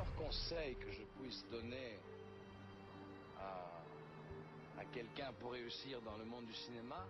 meilleur conseil que je puisse donner à quelqu'un pour réussir dans le monde du cinéma,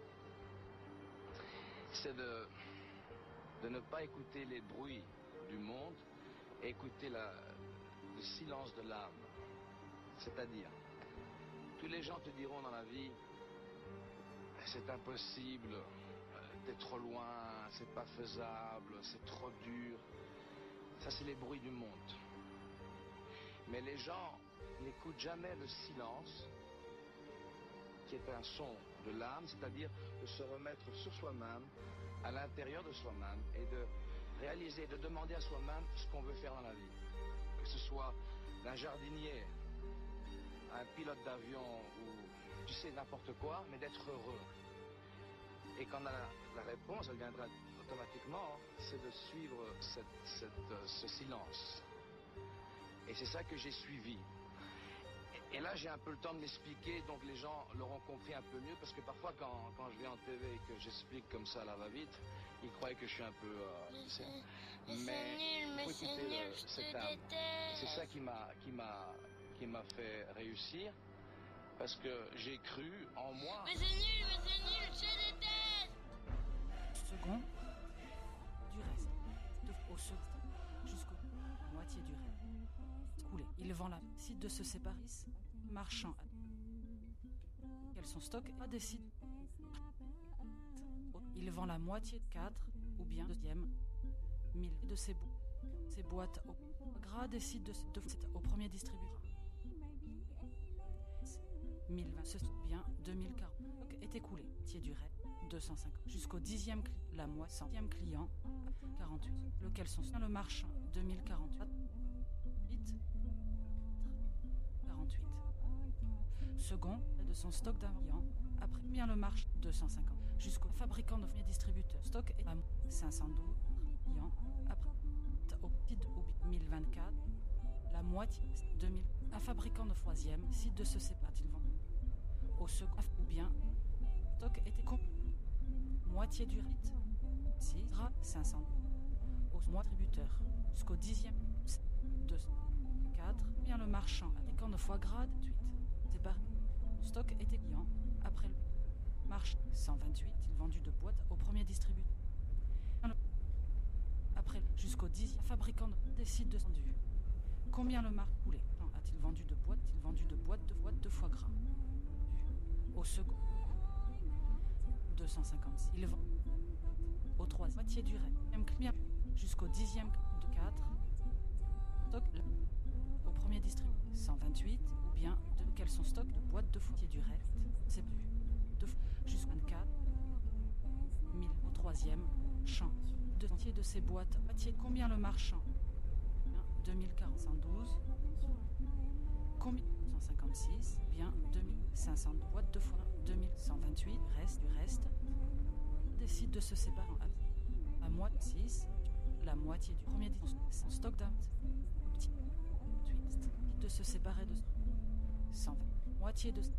c'est de ne pas écouter les bruits du monde, et écouter le silence de l'âme. C'est-à-dire, tous les gens te diront dans la vie, c'est impossible, t'es trop loin, c'est pas faisable, c'est trop dur. Ça, c'est les bruits du monde. Mais les gens n'écoutent jamais le silence, qui est un son de l'âme, c'est-à-dire de se remettre sur soi-même, à l'intérieur de soi-même, et de réaliser, de demander à soi-même ce qu'on veut faire dans la vie. Que ce soit d'un jardinier, un pilote d'avion, ou tu sais, n'importe quoi, mais d'être heureux. Et quand on a la réponse, elle viendra automatiquement, c'est de suivre ce silence. Et c'est ça que j'ai suivi. Et là, j'ai un peu le temps de m'expliquer, donc les gens l'auront compris un peu mieux, parce que parfois, quand je vais en TV et que j'explique comme ça, la va-vite, ils croient que je suis un peu... tu sais. Mais c'est nul, je te déteste. C'est ça qui m'a fait réussir, parce que j'ai cru en moi. Mais c'est nul, je te déteste. Second, du reste, au second, jusqu'au moitié du reste. Coulé. Il vend la site de se séparer, marchand. Quel son stock a décidé. Il vend la moitié de 4 ou bien deuxième 1000 de ses boîtes au gras décide de au premier distributeur. 1020 ce bien 2040 est écoulé. Tiers du reste 250 jusqu'au 10e la moitié 100e client 48 lequel sont le marchand 2048 48 second de son stock d'un client après bien le marché 250 jusqu'au fabricant de distributeur stock est à 512 clients après au 1024 la moitié 2000 un fabricant de troisième site de ce séparat-il vend au second ou bien stock était moitié du rite 6 500 au mois distributeur jusqu'au 10e 2 4 bien le marchand fabricant de foie gras 8 c'est pas stock était client après le marché 128 il vendu de boîtes au premier distributeur après jusqu'au 10e fabricant des sites de vendu combien le marché coulé a-t-il vendu de boîtes de foie gras au second 256 il vend au 3 moitié du reste jusqu'au 10e de 4 stock au premier distributeur 128 ou bien de quels sont stock de boîtes de foie du reste c'est plus de jusqu'au 24 1000 au 3e champ de entier de ces boîtes moitié combien le marchand 2412 combien 156 bien 2500 boîtes de foie 2128 reste du reste décide de se séparer à moitié 6 la moitié du premier son stock d'un petit de se séparer de 120 moitié de